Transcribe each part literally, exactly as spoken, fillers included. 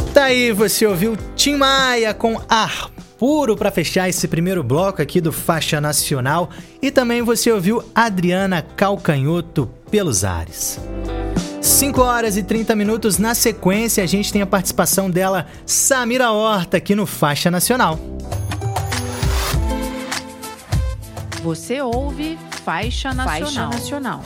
Tá aí, você ouviu Tim Maia com Ar Puro para fechar esse primeiro bloco aqui do Faixa Nacional. E também você ouviu Adriana Calcanhoto pelos ares. cinco horas e trinta minutos. Na sequência, a gente tem a participação dela, Samira Horta, aqui no Faixa Nacional. Você ouve Faixa Nacional. Faixa Nacional.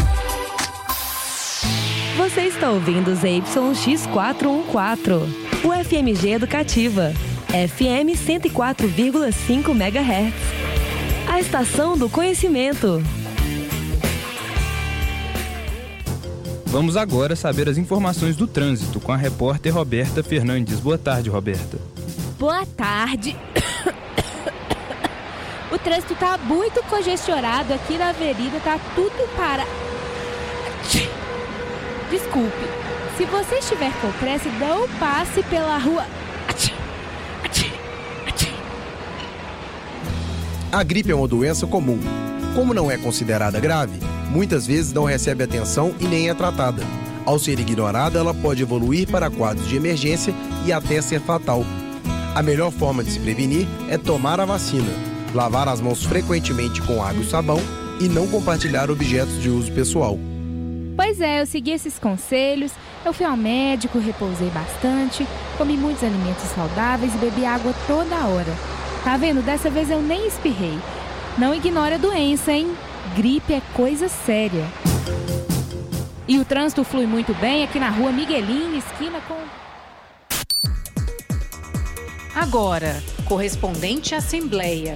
Você está ouvindo o Z Y X quatrocentos e quatorze, o F M G Educativa, F M cento e quatro vírgula cinco megahertz. A estação do conhecimento. Vamos agora saber as informações do trânsito com a repórter Roberta Fernandes. Boa tarde, Roberta. Boa tarde. O trânsito tá muito congestionado aqui na avenida, tá tudo para... Desculpe, se você estiver com pressa, não passe pela rua. A gripe é uma doença comum. Como não é considerada grave, muitas vezes não recebe atenção e nem é tratada. Ao ser ignorada, ela pode evoluir para quadros de emergência e até ser fatal. A melhor forma de se prevenir é tomar a vacina, lavar as mãos frequentemente com água e sabão e não compartilhar objetos de uso pessoal. Pois é, eu segui esses conselhos, eu fui ao médico, repousei bastante, comi muitos alimentos saudáveis e bebi água toda hora. Tá vendo? Dessa vez eu nem espirrei. Não ignore a doença, hein? Gripe é coisa séria. E o trânsito flui muito bem aqui na rua Miguelino, esquina com... Agora, correspondente Assembleia.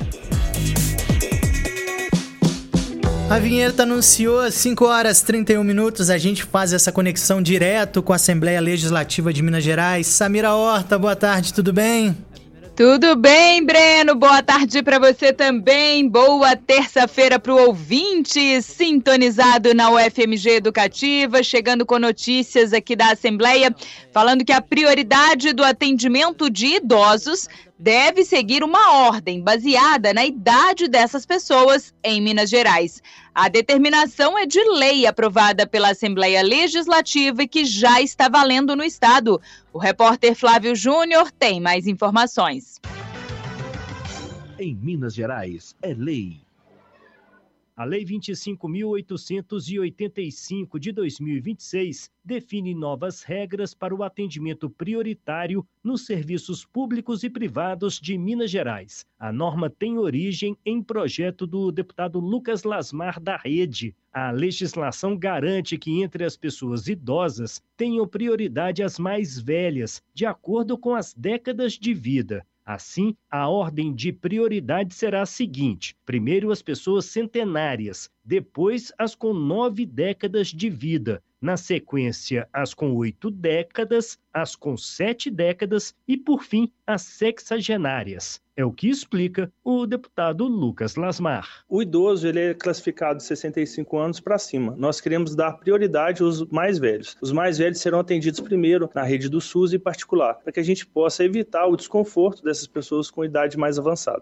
A vinheta anunciou cinco horas e trinta e um minutos. A gente faz essa conexão direto com a Assembleia Legislativa de Minas Gerais. Samira Horta, boa tarde, tudo bem? Tudo bem, Breno? Boa tarde para você também. Boa terça-feira para o ouvinte sintonizado na U F M G Educativa, chegando com notícias aqui da Assembleia, falando que a prioridade do atendimento de idosos deve seguir uma ordem baseada na idade dessas pessoas em Minas Gerais. A determinação é de lei aprovada pela Assembleia Legislativa e que já está valendo no estado. O repórter Flávio Júnior tem mais informações. Em Minas Gerais, é lei. A Lei vinte e cinco mil oitocentos e oitenta e cinco de dois mil e vinte e seis define novas regras para o atendimento prioritário nos serviços públicos e privados de Minas Gerais. A norma tem origem em projeto do deputado Lucas Lasmar da Rede. A legislação garante que entre as pessoas idosas tenham prioridade as mais velhas, de acordo com as décadas de vida. Assim, a ordem de prioridade será a seguinte: primeiro as pessoas centenárias, depois as com nove décadas de vida, na sequência as com oito décadas, as com sete décadas e, por fim, as sexagenárias. É o que explica o deputado Lucas Lasmar. O idoso ele é classificado de sessenta e cinco anos para cima. Nós queremos dar prioridade aos mais velhos. Os mais velhos serão atendidos primeiro na rede do SUS e particular, para que a gente possa evitar o desconforto dessas pessoas com idade mais avançada.